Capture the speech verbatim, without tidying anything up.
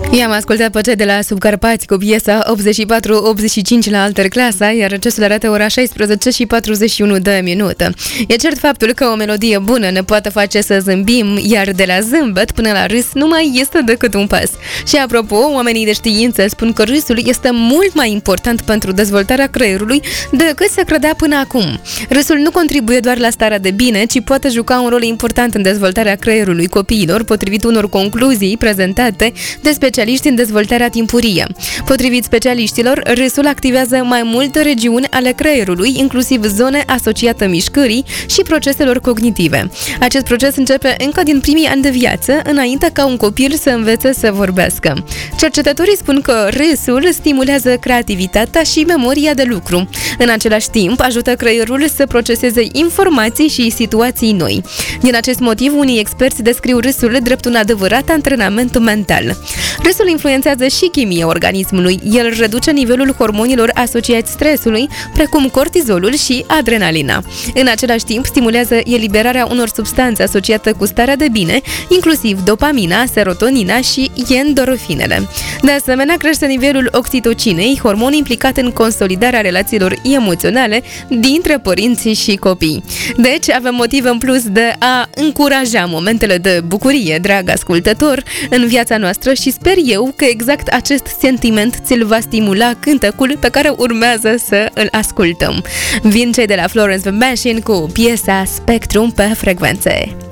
I-am ascultat pe cei de la Subcarpați cu piesa optzeci și patru optzeci și cinci la Alterclasa, iar ceasul arată ora șaisprezece și patruzeci și unu de minute. E cert faptul că o melodie bună ne poate face să zâmbim, iar de la zâmbet până la râs nu mai este decât un pas. Și apropo, oamenii de știință spun că râsul este mult mai important pentru dezvoltarea creierului decât se credea până acum. Râsul nu contribuie doar la starea de bine, ci poate juca un rol important în dezvoltarea creierului copiilor, potrivit unor concluzii prezentate de specialiști în dezvoltarea timpurie. Potrivit specialiștilor, râsul activează mai multe regiuni ale creierului, inclusiv zone asociate mișcării și proceselor cognitive. Acest proces începe încă din primii ani de viață, înainte ca un copil să învețe să vorbească. Cercetătorii spun că râsul stimulează creativitatea și memoria de lucru. În același timp, ajută creierul să proceseze informații și situații noi. Din acest motiv, unii experți descriu râsul drept un adevărat antrenament mental. Râsul influențează și chimia organismului. El reduce nivelul hormonilor asociați stresului, precum cortizolul și adrenalina. În același timp, stimulează eliberarea unor substanțe asociate cu starea de bine, inclusiv dopamina, serotonina și endorfinele. De asemenea, crește nivelul oxitocinei, hormon implicat în consolidarea relațiilor emoționale dintre părinți și copii. Deci, avem motive în plus de a încuraja momentele de bucurie, drag ascultător, în viața noastră și sper eu că exact acest sentiment ți-l va stimula cântecul pe care urmează să îl ascultăm. Vin cei de la Florence and the Machine cu piesa Spectrum pe frecvențe.